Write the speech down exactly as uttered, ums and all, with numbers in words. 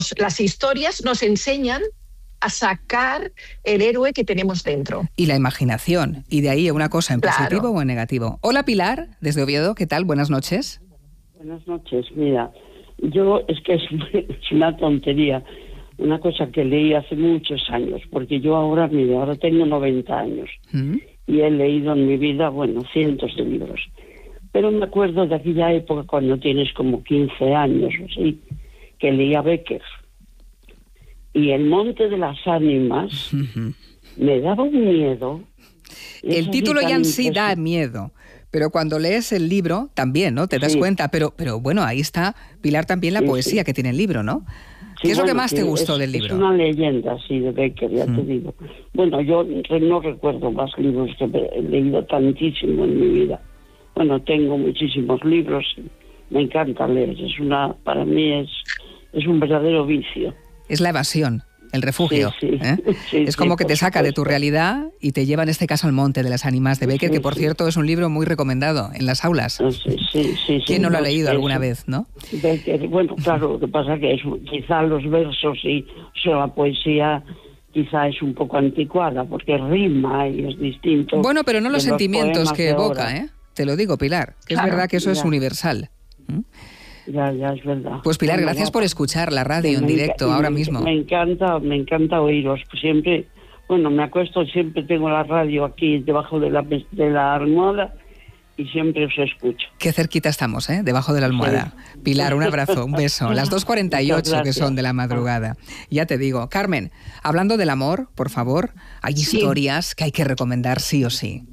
las historias nos enseñan a sacar el héroe que tenemos dentro. Y la imaginación, y de ahí una cosa en Claro. positivo o en negativo. Hola Pilar, desde Oviedo, ¿qué tal? Buenas noches. Buenas noches, mira, yo es que es, es una tontería, una cosa que leí hace muchos años, porque yo ahora, mira, ahora tengo noventa años ¿Mm? y he leído en mi vida, bueno, cientos de libros, pero me acuerdo de aquella época cuando tienes como quince años o así, que leía Becker. Y El monte de las ánimas Uh-huh. me daba un miedo. El título ya en sí da miedo, pero cuando lees el libro también, ¿no? Te das Sí. cuenta, pero, pero bueno, ahí está, Pilar, también la Sí, poesía sí. que tiene el libro, ¿no? Sí, ¿Qué es lo que bueno, más sí, te gustó es, del libro? Es una leyenda, sí, de Becker, ya Mm. te digo. Bueno, yo re- no recuerdo más libros que he leído tantísimo en mi vida. Bueno, tengo muchísimos libros, me encanta leer. Es una, para mí es, es un verdadero vicio. Es la evasión, el refugio. Sí, sí. ¿eh? Sí, es como sí, que por te saca de tu supuesto. realidad y te lleva en este caso al monte de las ánimas de Becker, Sí, que por sí. cierto es un libro muy recomendado en las aulas. Sí, sí, sí, sí, ¿Quién no lo ha es leído que alguna eso- vez, no? Becker, bueno, claro, lo que pasa que es, quizá los versos y o sea, la poesía quizá es un poco anticuada, porque rima y es distinto. Bueno, pero no los de sentimientos poemas que de evoca, ahora. ¿eh? Te lo digo, Pilar, que Claro, es verdad que eso es ya. universal. ¿Mm? Ya, ya, es verdad. Pues Pilar, Bueno, gracias va, por escuchar la que radio en me enca- directo y ahora me- mismo. Me encanta, me encanta oíros. Siempre, bueno, me acuesto, siempre tengo la radio aquí debajo de la, de la almohada y siempre os escucho. Qué cerquita estamos, ¿eh? Debajo de la almohada. Pilar, un abrazo, un beso. Las dos cuarenta y ocho Muchas que son de la madrugada. Ya te digo. Carmen, hablando del amor, por favor, hay Sí. historias que hay que recomendar sí o sí.